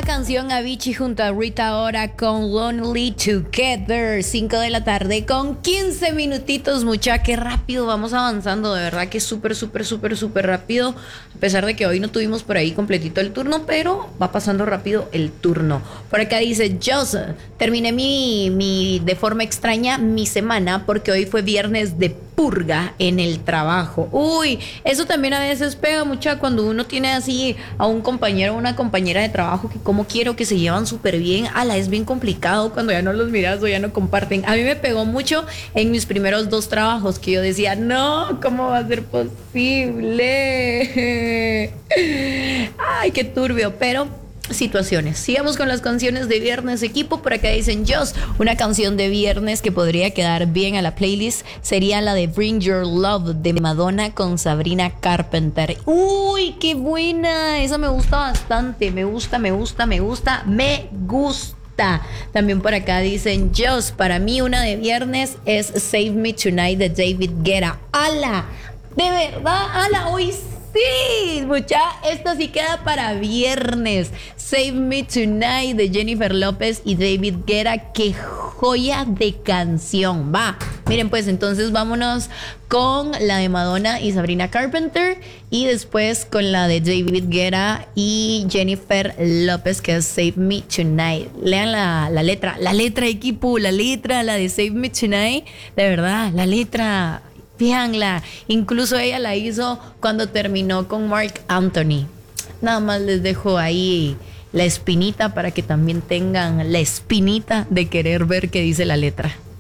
canción Avicii junto a Rita Ora con Lonely Together. 5 de la tarde con 15 minutitos, mucha. Qué rápido vamos avanzando. De verdad que súper rápido. A pesar de que hoy no tuvimos por ahí completito el turno, pero va pasando rápido el turno. Por acá dice Joseph, terminé de forma extraña mi semana porque hoy fue viernes de purga en el trabajo. Uy, eso también a veces pega mucha cuando uno tiene así a un compañero o una compañera de trabajo que como quiero que se llevan súper bien. Es bien complicado cuando ya no los miras o ya no comparten. A mí me pegó mucho en mis primeros 2 trabajos que yo decía, no, ¿cómo va a ser posible? Ay, qué turbio, pero situaciones. Sigamos con las canciones de viernes, equipo. Por acá dicen Joss, una canción de viernes que podría quedar bien a la playlist sería la de Bring Your Love de Madonna con Sabrina Carpenter. Uy, qué buena, esa me gusta bastante, me gusta. También por acá dicen Joss, para mí una de viernes es Save Me Tonight de David Guetta. ¡Hala! De verdad, ¡hala! Hoy sí, mucha, esta sí queda para viernes. Save Me Tonight de Jennifer López y David Guetta. Qué joya de canción. Va, miren pues, entonces vámonos con la de Madonna y Sabrina Carpenter y después con la de David Guetta y Jennifer López, que es Save Me Tonight. Lean la letra, equipo, la de Save Me Tonight. De verdad, la letra, véanla, incluso ella la hizo cuando terminó con Marc Anthony. Nada más les dejo ahí la espinita para que también tengan la espinita de querer ver qué dice la letra.